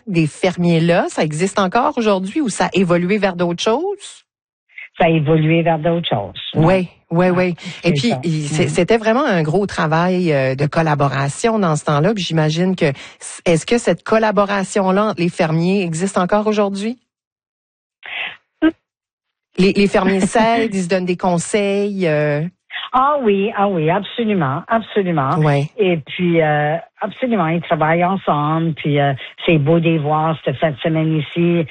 des fermiers-là, ça existe encore aujourd'hui ou ça a évolué vers d'autres choses? Ça a évolué vers d'autres choses. Oui. Et puis, ça. c'était vraiment un gros travail de collaboration dans ce temps-là. Puis j'imagine que, est-ce que cette collaboration-là entre les fermiers existe encore aujourd'hui? Les fermiers s'aident, ils se donnent des conseils. Ah oui, absolument. Ouais. Et puis, absolument, ils travaillent ensemble. Puis, c'est beau de les voir cette fin de semaine ici,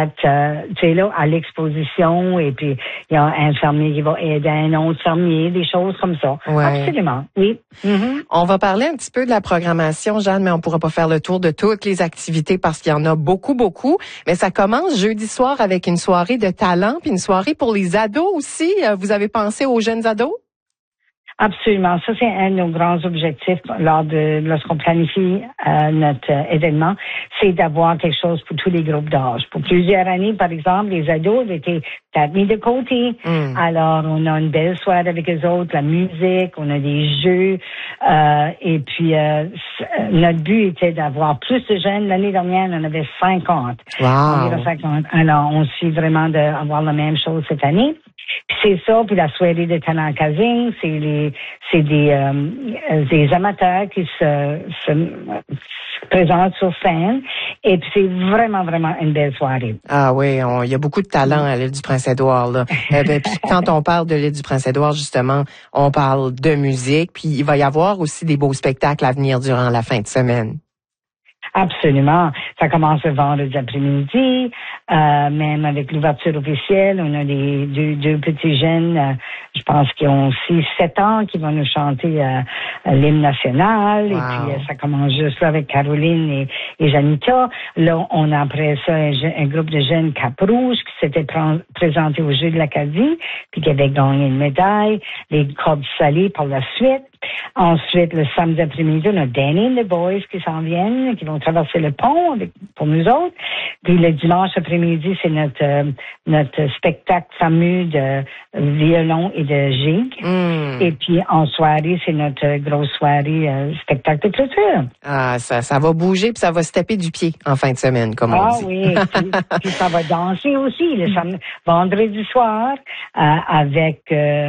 à l'exposition. Et puis, il y a un fermier qui va aider un autre fermier, des choses comme ça. Ouais. Absolument, oui. Mm-hmm. On va parler un petit peu de la programmation, Jeanne, mais on pourra pas faire le tour de toutes les activités parce qu'il y en a beaucoup. Mais ça commence jeudi soir avec une soirée de talent puis une soirée pour les ados aussi. Vous avez pensé aux jeunes ados? Absolument. Ça, c'est un de nos grands objectifs lorsqu'on planifie notre événement, c'est d'avoir quelque chose pour tous les groupes d'âge. Pour plusieurs années, par exemple, les ados étaient peut-être mis de côté. Alors, on a une belle soirée avec eux autres, la musique, on a des jeux. Et puis, notre but était d'avoir plus de jeunes. L'année dernière, on en avait 50. Wow. Environ 50. Alors, on suit vraiment d'avoir la même chose cette année. Puis c'est ça, puis la soirée de talent casing, c'est des amateurs qui se présentent sur scène. Et puis c'est vraiment une belle soirée. Ah oui, il y a beaucoup de talent à l'île du Prince-Édouard, là. Puis quand on parle de l'île du Prince-Édouard, justement, on parle de musique, puis il va y avoir aussi des beaux spectacles à venir durant la fin de semaine. Absolument. Ça commence le vendredi après-midi, même avec l'ouverture officielle. On a deux petits jeunes, je pense qu'ils ont 6-7 ans, qui vont nous chanter l'hymne national. Wow. Et puis, ça commence juste là avec Caroline et Janita. Là, on a après ça un groupe de jeunes Cap-Rouge qui s'était présenté au Jeu de l'Acadie, puis qui avait gagné une médaille. Les cordes salées par la suite. Ensuite, le samedi après-midi, on a Danny and the Boys qui s'en viennent, qui vont traverser le pont pour nous autres. Puis le dimanche après-midi, c'est notre spectacle fameux de violon et de gigue. Et puis en soirée, c'est notre grosse soirée spectacle de clôture. Ah, ça va bouger puis ça va se taper du pied en fin de semaine, comme on dit. Ah oui, puis ça va danser aussi le vendredi soir avec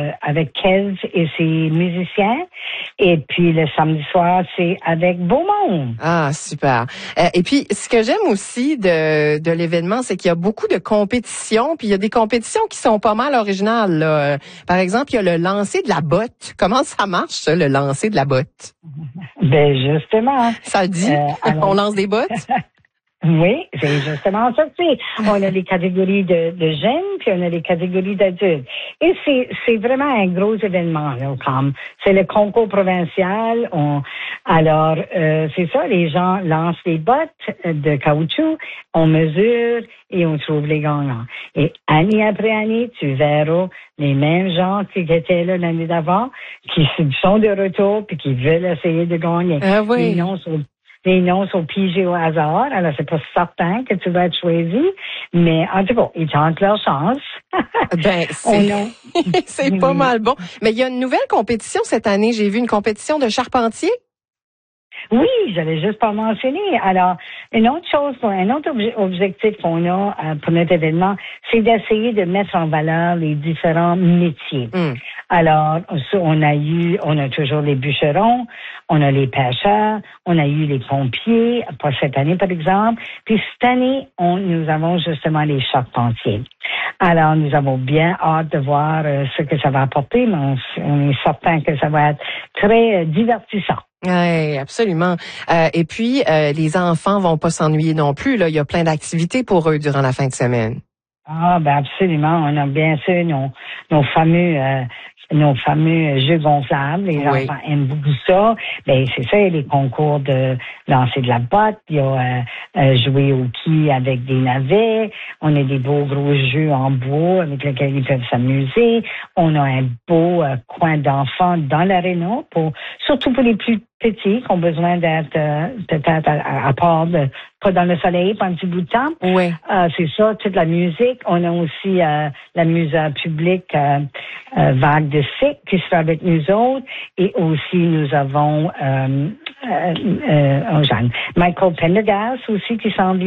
Kev et ses musiciens. Et puis le samedi soir, c'est avec Beaumont. Ah, super. Et puis, ce que j'aime aussi de l'événement, c'est qu'il y a beaucoup de compétitions, puis il y a des compétitions qui sont pas mal originales, là. Par exemple, il y a le lancer de la botte. Comment ça marche, ça, le lancer de la botte? Ben, justement. Ça dit? On lance des bottes? Oui, c'est justement ça. On a les catégories de jeunes, puis on a les catégories d'adultes. Et c'est vraiment un gros événement, là, comme c'est le concours provincial. Alors, c'est ça, les gens lancent des bottes de caoutchouc, on mesure et on trouve les gagnants. Et année après année, tu verras les mêmes gens qui étaient là l'année d'avant, qui sont de retour puis qui veulent essayer de gagner. Ah oui. Les noms sont pigés au hasard, alors c'est pas certain que tu vas être choisi, mais en tout cas, ils tentent leur chance. Ben, c'est pas mal bon. Mais il y a une nouvelle compétition cette année. J'ai vu une compétition de charpentier. Oui, j'allais juste pas mentionner. Alors, un autre objectif qu'on a pour notre événement, c'est d'essayer de mettre en valeur les différents métiers. Alors, on a toujours les bûcherons, on a les pêcheurs, on a eu les pompiers, pas cette année par exemple. Puis cette année, nous avons justement les charpentiers. Alors, nous avons bien hâte de voir ce que ça va apporter, mais on est certain que ça va être très divertissant. Oui, absolument. Et puis, les enfants vont pas s'ennuyer non plus. Là, il y a plein d'activités pour eux durant la fin de semaine. Ah, ben absolument. On a bien sûr nos fameux jeux gonflables. Les enfants aiment beaucoup ça. Ben c'est ça, il y a les concours de lancer de la botte, il y a jouer au quai avec des navets, on a des beaux gros jeux en bois avec lesquels ils peuvent s'amuser. On a un beau coin d'enfants dans l'aréna, surtout pour les plus petits qui ont besoin d'être peut-être à part pas dans le soleil pendant un petit bout de temps. Oui. C'est ça, toute la musique. On a aussi la musée publique Vague de Cyc qui sera avec nous autres. Et aussi, nous avons Michael Pendergast aussi qui s'en vient.